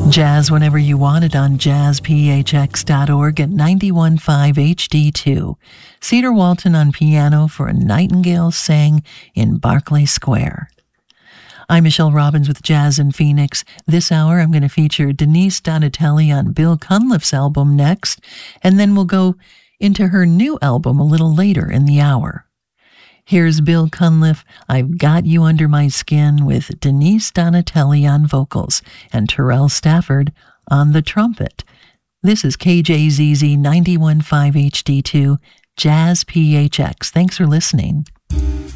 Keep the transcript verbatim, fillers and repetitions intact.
Jazz whenever you want it on jazz p h x dot org at ninety-one point five H D two. Cedar Walton on piano for A Nightingale Sang in Berkeley Square. I'm Michelle Robbins with Jazz in Phoenix. This hour I'm going to feature Denise Donatelli on Bill Cunliffe's album next, and then we'll go into her new album a little later in the hour. Here's Bill Cunliffe, I've Got You Under My Skin, with Denise Donatelli on vocals and Terrell Stafford on the trumpet. This is K J Z Z ninety-one point five H D two, Jazz P H X. Thanks for listening.